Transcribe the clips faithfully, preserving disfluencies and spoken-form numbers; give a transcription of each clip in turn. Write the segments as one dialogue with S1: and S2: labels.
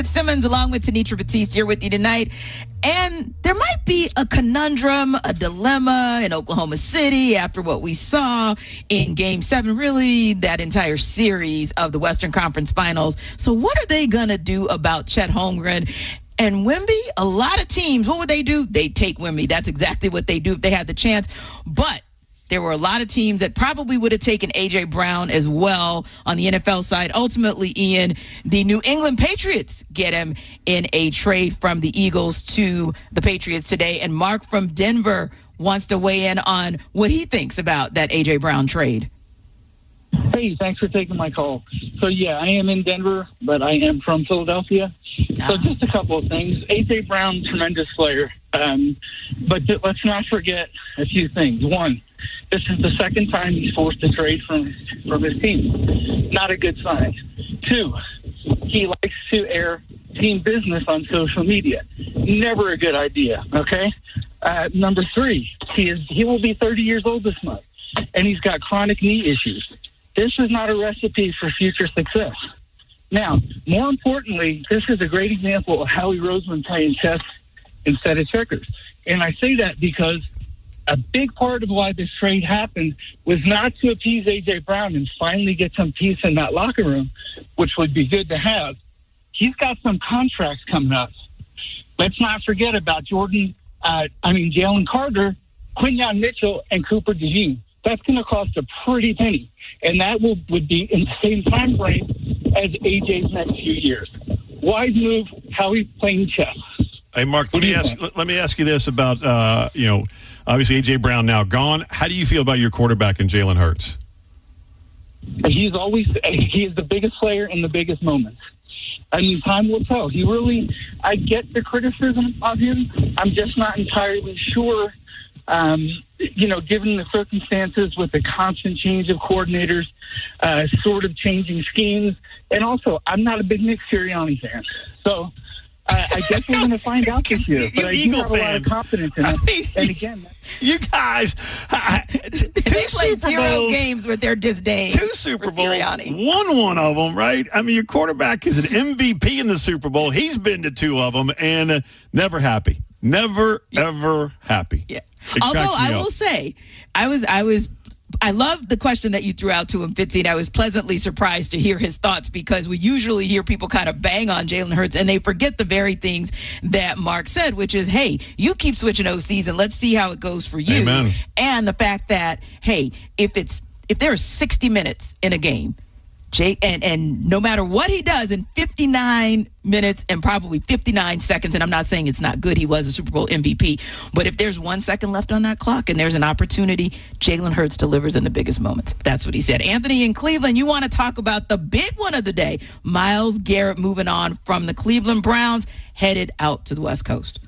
S1: Simmons along with Tanitra Batiste here with you tonight. And there might be a conundrum, a dilemma in Oklahoma City after what we saw in Game seven, really that entire series of the Western Conference Finals. So what are they going to do about Chet Holmgren and Wemby? A lot of teams, what would they do? They take Wemby. That's exactly what they do if they had the chance. But there were a lot of teams that probably would have taken A J. Brown as well on the N F L side. Ultimately, Ian, the New England Patriots get him in a trade from the Eagles to the Patriots today. And Mark from Denver wants to weigh in on what he thinks about that A J. Brown trade.
S2: Hey, thanks for taking my call. So, yeah, I am in Denver, but I am from Philadelphia. So just a couple of things. A J. Brown, tremendous player. Um, but th- let's not forget a few things. One, this is the second time he's forced a trade from, from his team. Not a good sign. Two, he likes to air team business on social media. Never a good idea, okay? Uh, number three, he is he will be thirty years old this month, and he's got chronic knee issues. This is not a recipe for future success. Now, more importantly, this is a great example of Howie Roseman playing chess instead of checkers. And I say that because a big part of why this trade happened was not to appease A J. Brown and finally get some peace in that locker room, which would be good to have. He's got some contracts coming up. Let's not forget about Jordan, uh, I mean, Jalen Carter, Quinyon Mitchell, and Cooper DeJean. That's going to cost a pretty penny, and that will would be in the same time frame as A J's next few years. Wise move, Howie playing chess.
S3: Hey, Mark, let me ask let me ask you this about uh, you know, obviously A J. Brown now gone. How do you feel about your quarterback in Jalen Hurts?
S2: He's always he is the biggest player in the biggest moments. I mean, time will tell. He really, I get the criticism of him. I'm just not entirely sure. Um, you know, given the circumstances with the constant change of coordinators, uh, sort of changing schemes, and also I'm not a big Nick Sirianni fan, so. Uh, I guess we're going to find out this year, but I do have a lot of confidence in him. I mean, and again,
S3: you guys, uh, two
S1: they play
S3: Super
S1: zero
S3: Bowls,
S1: games with their disdain.
S3: Two Super Bowls, won one of them, right? I mean, your quarterback is an M V P in the Super Bowl. He's been to two of them, and uh, never happy, never ever happy.
S1: Yeah.
S3: It
S1: Although I
S3: up.
S1: will say, I was, I was. I love the question that you threw out to him, Fitzy, and I was pleasantly surprised to hear his thoughts because we usually hear people kind of bang on Jalen Hurts and they forget the very things that Mark said, which is, hey, you keep switching O Cs and let's see how it goes for you.
S3: Amen.
S1: And the fact that, hey, if it's if there are sixty minutes in a game, Jay, and, and no matter what he does in fifty-nine minutes and probably fifty-nine seconds, and I'm not saying it's not good, he was a Super Bowl M V P, but if there's one second left on that clock and there's an opportunity, Jalen Hurts delivers in the biggest moments. That's what he said. Anthony in Cleveland, you want to talk about the big one of the day. Myles Garrett moving on from the Cleveland Browns, headed out to the West Coast.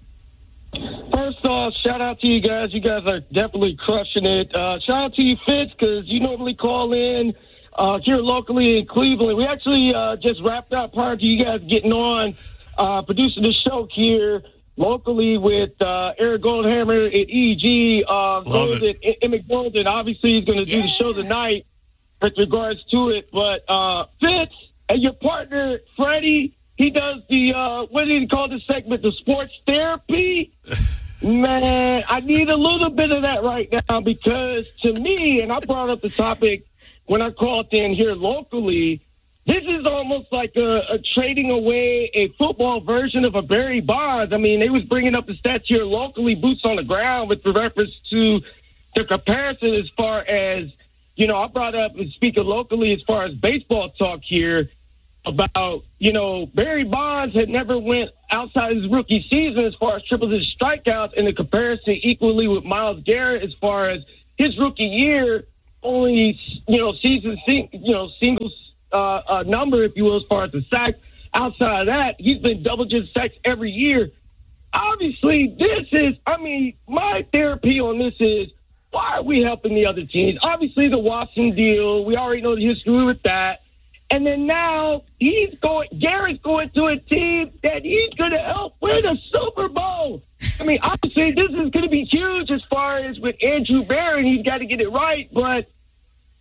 S4: First off, shout out to you guys. You guys are definitely crushing it. Uh, shout out to you, Fitz, because you normally call in Uh, here locally in Cleveland. We actually uh, just wrapped up prior to you guys getting on, uh, producing the show here locally with uh, Eric Goldhammer at E G. Uh, Golden, Emmett Golden, obviously, he's going to do
S1: yeah.
S4: the show tonight with regards to it. But uh, Fitz and your partner, Freddie, he does the, uh, what did he call this segment, the sports therapy? Man, I need a little bit of that right now because to me, and I brought up the topic when I called in here locally, this is almost like a, a trading away a football version of a Barry Bonds. I mean, they was bringing up the stats here locally, boots on the ground, with the reference to the comparison as far as, you know, I brought up and speaking locally as far as baseball talk here about, you know, Barry Bonds had never went outside his rookie season as far as triple digit strikeouts, in the comparison equally with Myles Garrett as far as his rookie year. Only, you know, season, you know, singles uh, uh, number, if you will, as far as the sacks. Outside of that, he's been double-digit sacks every year. Obviously, this is, I mean, my therapy on this is, why are we helping the other teams? Obviously, the Watson deal, we already know the history with that. And then now, he's going, Garrett's going to a team that he's going to help win a Super Bowl. I mean, obviously, this is going to be huge as far as with Andrew Barron. He's got to get it right, but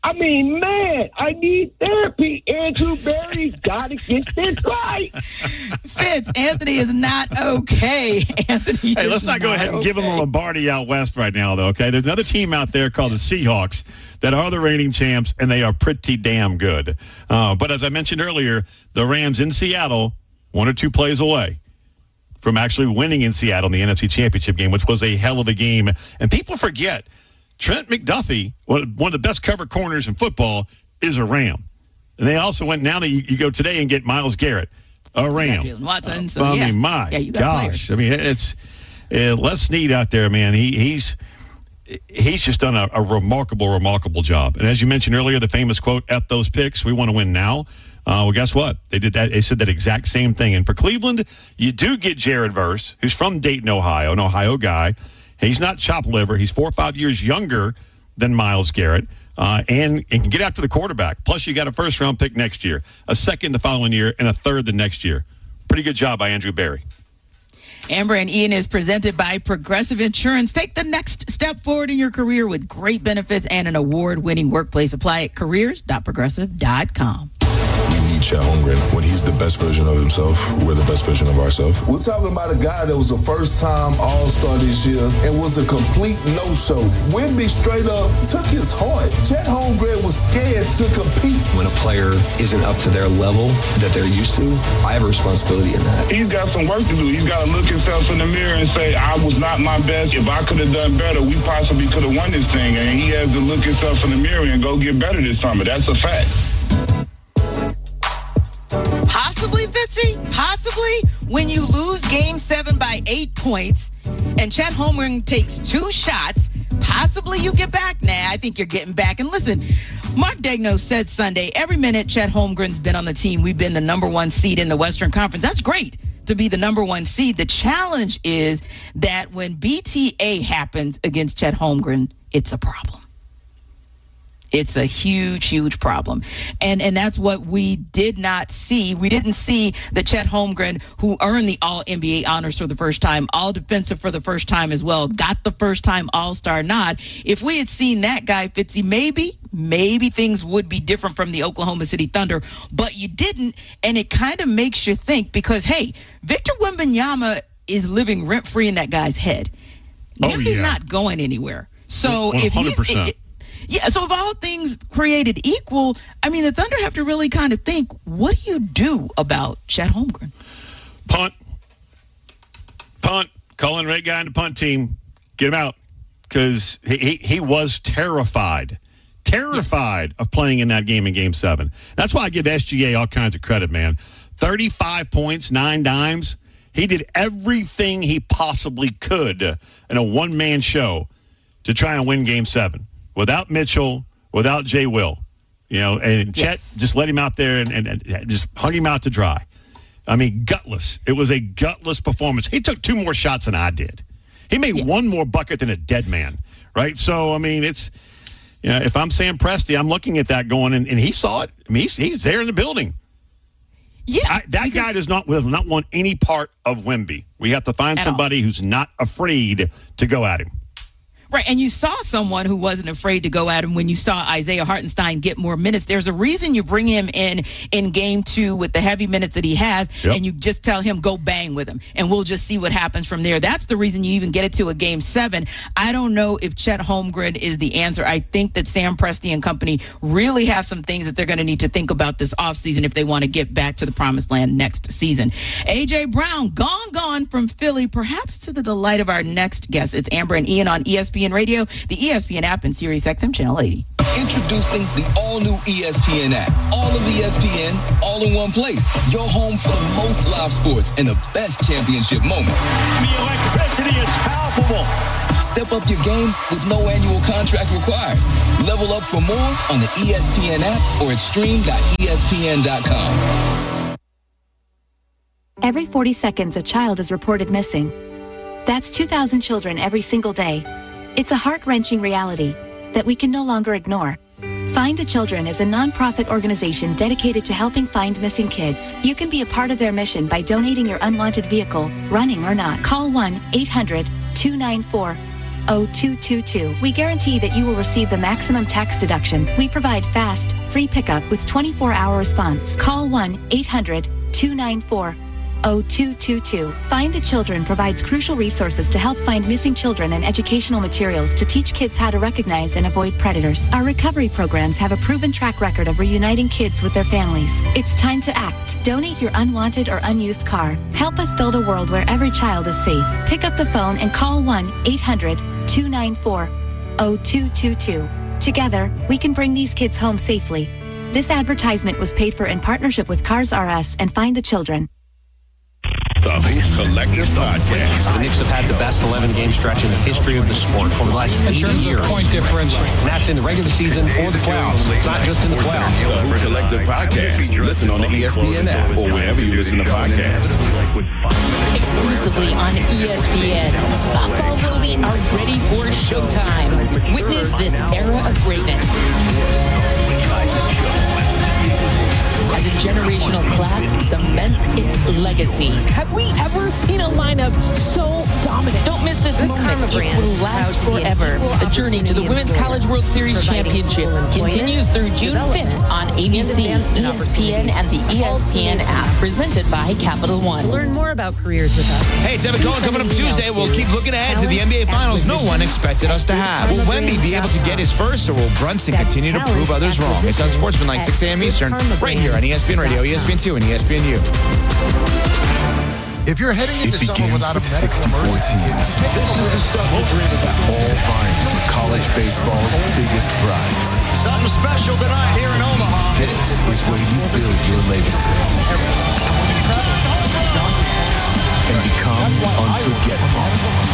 S4: I mean, man, I need therapy. Andrew Berry got to get this right.
S1: Fitz, Anthony is not okay. Anthony
S3: Hey,
S1: is
S3: let's not go
S1: not
S3: ahead and
S1: okay.
S3: give him a Lombardi out west right now, though, okay? There's another team out there called the Seahawks that are the reigning champs, and they are pretty damn good. Uh, but as I mentioned earlier, the Rams in Seattle, one or two plays away from actually winning in Seattle in the N F C Championship game, which was a hell of a game. And people forget, Trent McDuffie, one of the best cover corners in football, is a Ram. And they also went, now that you, you go today and get Myles Garrett, a Ram.
S1: Jalen Watson, so
S3: I
S1: yeah.
S3: mean, my
S1: yeah, you got
S3: gosh.
S1: players.
S3: I mean, it's uh, Les Snead out there, man. He, he's he's just done a, a remarkable, remarkable job. And as you mentioned earlier, the famous quote, F those picks, we want to win now. Uh, well, guess what? They did that. They said that exact same thing. And for Cleveland, you do get Jared Verse, who's from Dayton, Ohio, an Ohio guy. He's not chopped liver. He's four or five years younger than Myles Garrett, uh, and, and can get after the quarterback. Plus, you got a first-round pick next year, a second the following year, and a third the next year. Pretty good job by Andrew Berry.
S1: Amber and Ian is presented by Progressive Insurance. Take the next step forward in your career with great benefits and an award-winning workplace. Apply at careers dot progressive dot com.
S5: We need Chet Holmgren. When he's the best version of himself, we're the best version of ourselves.
S6: We're talking about a guy that was a first-time All-Star this year and was a complete no-show. Wemby straight up took his heart. Chet Holmgren was scared to compete.
S7: When a player isn't up to their level that they're used to, I have a responsibility in that.
S8: He's got some work to do. He's got to look himself in the mirror and say, I was not my best. If I could have done better, we possibly could have won this thing. And he has to look himself in the mirror and go get better this summer. That's a fact.
S1: Possibly, Fitzy, possibly when you lose game seven by eight points and Chet Holmgren takes two shots, possibly you get back. Nah, I think you're getting back. And listen, Mark Daigneault said Sunday, every minute Chet Holmgren's been on the team, we've been the number one seed in the Western Conference. That's great to be the number one seed. The challenge is that when B T A happens against Chet Holmgren, it's a problem. It's a huge, huge problem. And and that's what we did not see. We didn't see the Chet Holmgren, who earned the All N B A honors for the first time, All Defensive for the first time as well, got the first time All-Star nod. If we had seen that guy, Fitzy, maybe, maybe things would be different from the Oklahoma City Thunder. But you didn't, and it kind of makes you think because, hey, Victor Wembanyama is living rent-free in that guy's head.
S3: Oh,
S1: Wemby's
S3: yeah.
S1: not going anywhere. So
S3: one hundred percent.
S1: if he... Yeah, so if all things created equal, I mean, the Thunder have to really kind of think, what do you do about Chet Holmgren?
S3: Punt. Punt. Call in right guy in the punt team. Get him out. Because he, he, he was terrified. Terrified yes. of playing in that game in Game seven. That's why I give S G A all kinds of credit, man. thirty-five points, nine dimes. He did everything he possibly could in a one-man show to try and win Game seven. Without Mitchell, without Jay Will, you know, and
S1: yes.
S3: Chet just let him out there and, and, and just hung him out to dry. I mean, gutless. It was a gutless performance. He took two more shots than I did. He made yeah. one more bucket than a dead man, right? So, I mean, it's, you know, if I'm Sam Presti, I'm looking at that going, and, and he saw it. I mean, he's, he's there in the building.
S1: Yeah,
S3: I, that
S1: because-
S3: guy does not will not want any part of Wemby. We have to find
S1: At
S3: somebody
S1: all.
S3: who's not afraid to go at him.
S1: Right, and you saw someone who wasn't afraid to go at him when you saw Isaiah Hartenstein get more minutes. There's a reason you bring him in in game two with the heavy minutes that he has,
S3: yep.
S1: and you just tell him, go bang with him, and we'll just see what happens from there. That's the reason you even get it to a game seven. I don't know if Chet Holmgren is the answer. I think that Sam Presti and company really have some things that they're going to need to think about this offseason if they want to get back to the promised land next season. A J. Brown, gone, gone from Philly, perhaps to the delight of our next guest. It's Amber and Ian on E S P N Radio, the E S P N app, and Sirius X M Channel eighty.
S9: Introducing the all-new E S P N app. All of E S P N, all in one place. Your home for the most live sports and the best championship moments.
S10: The electricity is palpable.
S9: Step up your game with no annual contract required. Level up for more on the E S P N app or at stream dot E S P N dot com.
S11: Every forty seconds, a child is reported missing. That's two thousand children every single day. It's a heart-wrenching reality that we can no longer ignore. Find the Children is a nonprofit organization dedicated to helping find missing kids. You can be a part of their mission by donating your unwanted vehicle, running or not. Call one eight hundred two nine four oh two two two. We guarantee that you will receive the maximum tax deduction. We provide fast, free pickup with twenty-four hour response. Call one eight hundred two nine four oh two two two. Find the Children provides crucial resources to help find missing children and educational materials to teach kids how to recognize and avoid predators. Our recovery programs have a proven track record of reuniting kids with their families. It's time to act. Donate your unwanted or unused car. Help us build a world where every child is safe. Pick up the phone and call one eight hundred two nine four oh two two two. Together, we can bring these kids home safely. This advertisement was paid for in partnership with Cars R Us and Find the Children.
S12: The Hoop Collective Podcast.
S13: The Knicks have had the best eleven-game stretch in the history of the sport over the last eighty years. In terms of point differential. And that's in the regular season or the playoffs. It's not just in the playoffs.
S12: The Hoop Collective Podcast. Listen on the E S P N app or wherever you listen to podcasts.
S14: Exclusively on E S P N, softball's elite are ready for showtime. Witness this era of greatness. As a generational class cements its legacy.
S15: Have we ever seen a lineup so dominant?
S14: Don't miss this moment. It will last forever. The journey to the Women's College World Series Championship continues through June fifth on A B C, E S P N, and the E S P N app. Presented by Capital One.
S16: Learn more about careers with us.
S17: Hey, it's Evan Cohen coming up Tuesday. We'll keep looking ahead to the N B A Finals no one expected us to have. Will Wemby be able to get his first, or will Brunson continue to prove others wrong? It's on Sportsmanlike, six a.m. Eastern, right here on E S P N Radio, E S P N two, and E S P N U.
S18: If you're heading into
S5: it
S18: summer without a
S5: begins with sixty-four teams.
S18: This is the stuff we'll dream about.
S5: All vying for college baseball's biggest prize.
S10: Something special tonight here in Omaha.
S5: This is where you build your legacy and become unforgettable.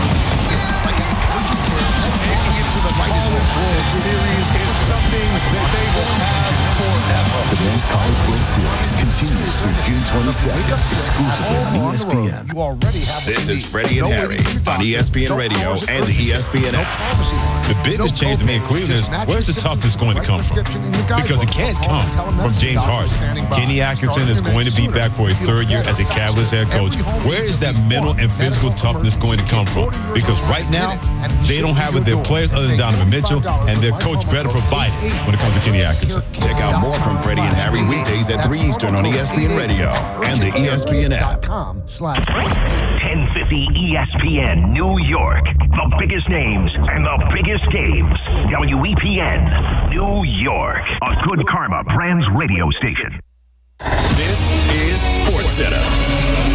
S18: To the College World Series is something that they will have forever.
S5: The Men's College World Series continues through June twenty-second, exclusively on E S P N.
S18: You already have
S12: This is Freddie and Harry on E S P N Radio and the E S P N app.
S19: The biggest change to me in Cleveland is where's the toughness going to come from? Because it can't come from James Harden. Kenny Atkinson is going to be back for a third year as a Cavaliers head coach. Where is that mental and physical toughness going to come from? Because right now, they don't have it. Their players other than Donovan Mitchell, and their coach better provide it when it comes to Kenny Atkinson.
S12: Check out more from Freddie and Harry weekdays at three Eastern on E S P N Radio and the E S P N app.
S20: ten fifty E S P N New York. The biggest names and the biggest games. W E P N New York. A Good Karma Brands radio station.
S12: This is SportsCenter.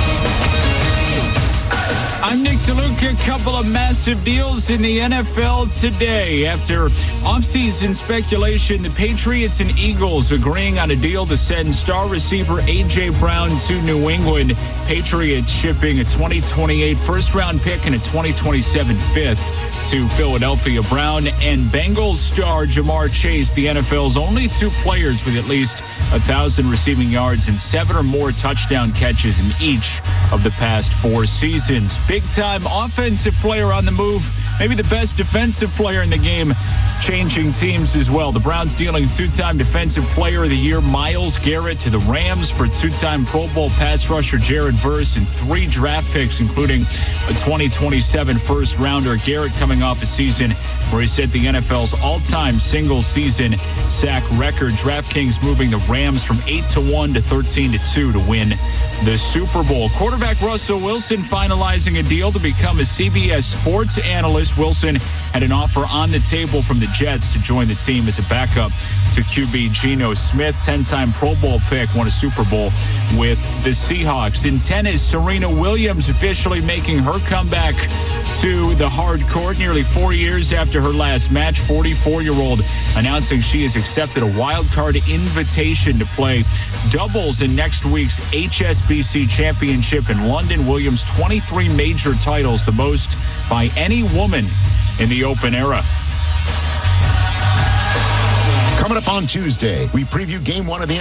S21: I'm Nick DeLuca. A couple of massive deals in the N F L today. After offseason speculation, the Patriots and Eagles agreeing on a deal to send star receiver A J. Brown to New England. Patriots shipping a twenty twenty-eight first-round pick and a twenty twenty-seven fifth to Philadelphia. Brown and Bengals star Jamar Chase, the N F L's only two players with at least one thousand receiving yards and seven or more touchdown catches in each of the past four seasons. Big-time offensive player on the move, maybe the best defensive player in the game, changing teams as well. The Browns dealing two-time Defensive Player of the Year Myles Garrett to the Rams for two-time Pro Bowl pass rusher Jared Verse and three draft picks, including a twenty twenty-seven first-rounder. Garrett coming off a season where he set the N F L's all-time single-season sack record. DraftKings moving the Rams from eight to one to thirteen to two to win the Super Bowl. Quarterback Russell Wilson finalizing a deal to become a C B S Sports analyst. Wilson had an offer on the table from the Jets to join the team as a backup to Q B Geno Smith. ten-time Pro Bowl pick, won a Super Bowl with the Seahawks. In tennis, Serena Williams officially making her comeback to the hard court nearly four years after her last match. forty-four-year-old announcing she has accepted a wild card invitation to play doubles in next week's H S B C Championship in London. Williams, twenty-three major titles, the most by any woman in the Open era.
S19: Coming up on Tuesday, we preview game one of the